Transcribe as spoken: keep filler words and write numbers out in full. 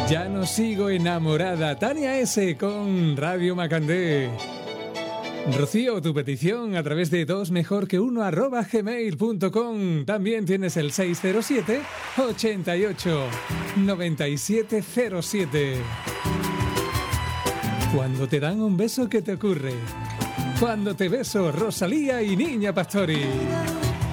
Ya no sigo enamorada. Tania S. con Radio Macandé. Rocío, tu petición a través de dos mejor que uno arroba gmail punto com. También tienes el seis cero siete, ochenta y ocho, noventa y siete cero siete. Cuando te dan un beso, ¿qué te ocurre? Cuando te beso, Rosalía y Niña Pastori.